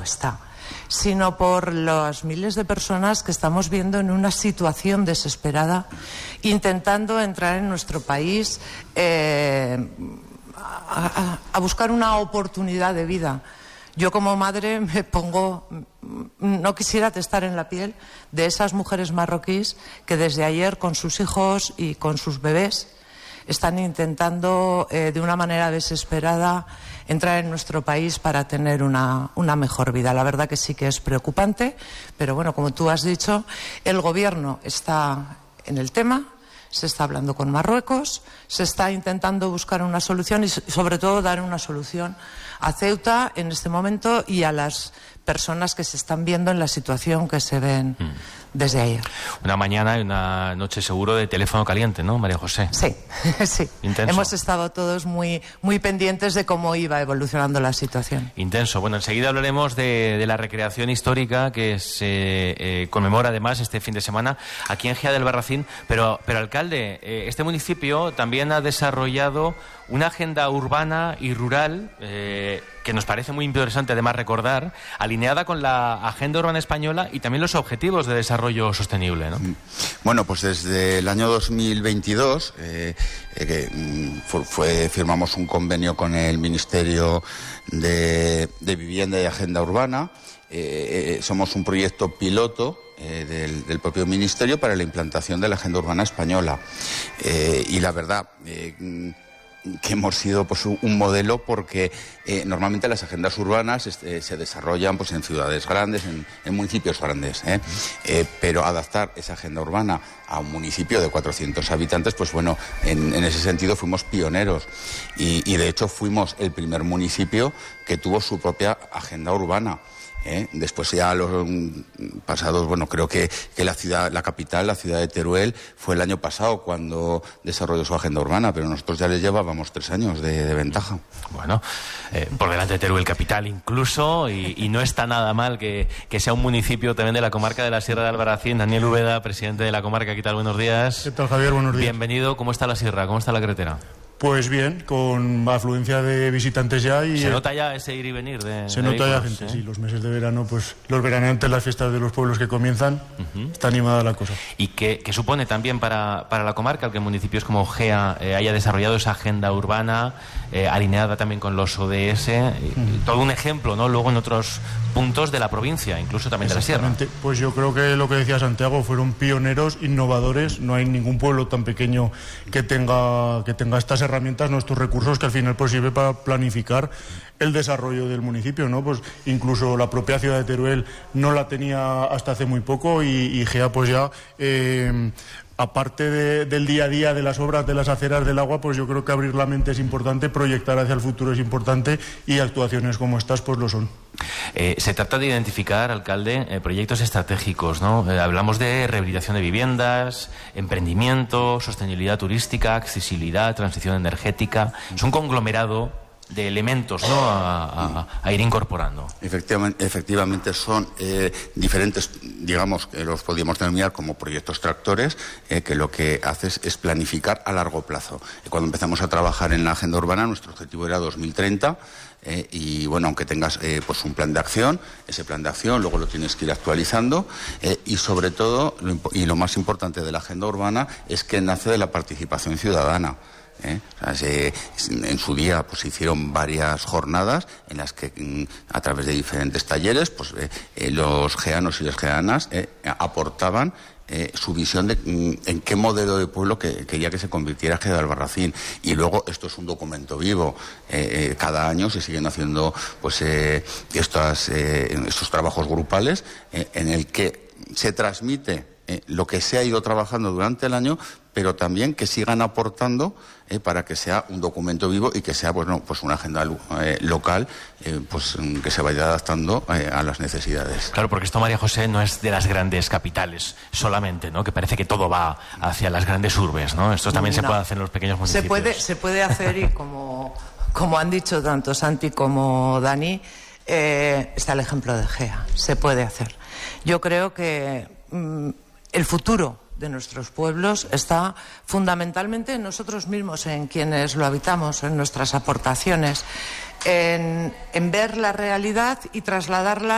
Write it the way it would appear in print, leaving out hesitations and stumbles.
está, sino por las miles de personas que estamos viendo en una situación desesperada, intentando entrar en nuestro país a buscar una oportunidad de vida. Yo como madre no quisiera estar en la piel de esas mujeres marroquíes que desde ayer con sus hijos y con sus bebés están intentando de una manera desesperada entrar en nuestro país para tener una mejor vida. La verdad que sí que es preocupante, pero bueno, como tú has dicho, el gobierno está en el tema, se está hablando con Marruecos, se está intentando buscar una solución y sobre todo dar una solución a Ceuta en este momento y a las personas que se están viendo en la situación que se ven desde ayer. Una mañana y una noche seguro de teléfono caliente, ¿no, María José? Sí, sí. Intenso. Hemos estado todos muy pendientes de cómo iba evolucionando la situación. Intenso. Bueno, enseguida hablaremos de la recreación histórica que se conmemora además este fin de semana aquí en Gea de Albarracín. Pero alcalde, este municipio también ha desarrollado una agenda urbana y rural que nos parece muy interesante además recordar, alineada con la agenda urbana española y también los objetivos de desarrollo sostenible, ¿no? Bueno, pues desde el año 2022 firmamos un convenio con el Ministerio de Vivienda y Agenda Urbana. Somos un proyecto piloto del propio Ministerio para la implantación de la agenda urbana española. Y la verdad que hemos sido pues un modelo porque normalmente las agendas urbanas se desarrollan pues en ciudades grandes, en municipios grandes, pero adaptar esa agenda urbana a un municipio de 400 habitantes, pues bueno, en ese sentido fuimos pioneros y de hecho fuimos el primer municipio que tuvo su propia agenda urbana. Después ya los pasados, bueno, creo que la capital, la ciudad de Teruel, fue el año pasado cuando desarrolló su agenda urbana, pero nosotros ya les llevábamos 3 años de ventaja. Bueno, por delante de Teruel capital incluso, y no está nada mal que sea un municipio también de la comarca de la Sierra de Albarracín. Daniel Úbeda, presidente de la comarca, ¿qué tal? Buenos días. ¿Qué tal, Javier? Buenos días. Bienvenido. ¿Cómo está la sierra? ¿Cómo está la carretera? Pues bien, con afluencia de visitantes ya y... ¿Se nota ya ese ir y venir Se nota ya gente, sí. Los meses de verano, pues los veraneantes, las fiestas de los pueblos que comienzan, está animada la cosa. ¿Y qué supone también para la comarca el que municipios como Gea haya desarrollado esa agenda urbana alineada también con los ODS? Todo un ejemplo, ¿no? Luego en otros puntos de la provincia, incluso también de la sierra. Pues yo creo que lo que decía Santiago, fueron pioneros, innovadores. No hay ningún pueblo tan pequeño que tenga estas herramientas, nuestros recursos, que al final pues sirve para planificar el desarrollo del municipio, ¿no? Pues incluso la propia ciudad de Teruel no la tenía hasta hace muy poco y Gea pues ya aparte del día a día, de las obras, de las aceras, del agua, pues yo creo que abrir la mente es importante, proyectar hacia el futuro es importante y actuaciones como estas pues lo son. Se trata de identificar, alcalde, proyectos estratégicos, ¿no? Hablamos de rehabilitación de viviendas, emprendimiento, sostenibilidad turística, accesibilidad, transición energética. Es un conglomerado de elementos, ¿no? a ir incorporando. Efectivamente son diferentes, digamos, que los podríamos denominar como proyectos tractores, que lo que haces es planificar a largo plazo. Cuando empezamos a trabajar en la agenda urbana, nuestro objetivo era 2030, y bueno, aunque tengas pues un plan de acción, ese plan de acción luego lo tienes que ir actualizando, y sobre todo, lo más importante de la agenda urbana es que nace de la participación ciudadana. O sea, en su día pues se hicieron varias jornadas en las que a través de diferentes talleres pues los geanos y las geanas aportaban su visión de en qué modelo de pueblo quería que se convirtiera Gea de Albarracín. Y luego esto es un documento vivo. Cada año se siguen haciendo pues estos trabajos grupales en el que se transmite lo que se ha ido trabajando durante el año, pero también que sigan aportando para que sea un documento vivo y que sea pues una agenda local pues que se vaya adaptando a las necesidades. Claro, porque esto, María José, no es de las grandes capitales solamente, ¿no? Que parece que todo va hacia las grandes urbes, ¿no? Esto también se puede hacer en los pequeños municipios. Se puede hacer y como han dicho tanto Santi como Dani, está el ejemplo de Gea. Se puede hacer. Yo creo que el futuro de nuestros pueblos está fundamentalmente en nosotros mismos, en quienes lo habitamos, en nuestras aportaciones, en ver la realidad y trasladarla